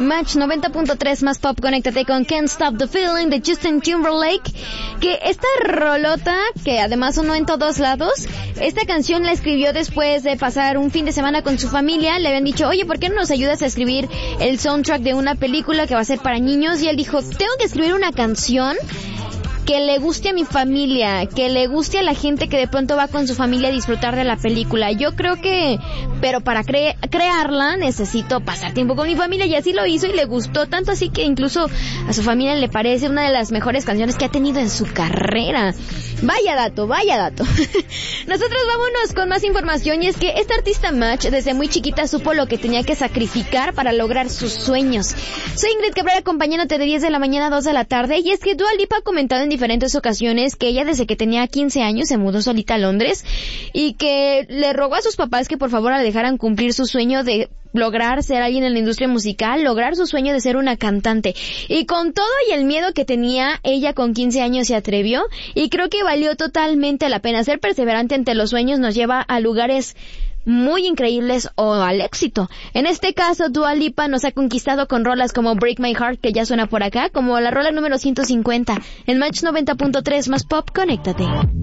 Match 90.3 más pop, conéctate con Can't Stop the Feeling de Justin Timberlake, que esta rolota, que además sonó en todos lados, esta canción la escribió después de pasar un fin de semana con su familia. Le habían dicho, oye, ¿por qué no nos ayudas a escribir el soundtrack de una película que va a ser para niños? Y él dijo, tengo que escribir una canción que le guste a mi familia, que le guste a la gente que de pronto va con su familia a disfrutar de la película. Yo creo que, pero para crearla necesito pasar tiempo con mi familia, y así lo hizo y le gustó tanto así que incluso a su familia le parece una de las mejores canciones que ha tenido en su carrera. Vaya dato, vaya dato. Nosotros vámonos con más información, y es que esta artista Match desde muy chiquita supo lo que tenía que sacrificar para lograr sus sueños. Soy Ingrid Cabrera, acompañándote de 10 de la mañana a 2 de la tarde, y es que Dua Lipa ha comentado en diferentes ocasiones que ella desde que tenía 15 años se mudó solita a Londres y que le rogó a sus papás que por favor la dejaran cumplir su sueño de lograr ser alguien en la industria musical, lograr su sueño de ser una cantante. Y con todo y el miedo que tenía, ella con 15 años se atrevió, y creo que valió totalmente la pena. Ser perseverante ante los sueños nos lleva a lugares muy increíbles o al éxito. En este caso, Dua Lipa nos ha conquistado con rolas como Break My Heart, que ya suena por acá, como la rola número 150. En Match 90.3 más pop, conéctate.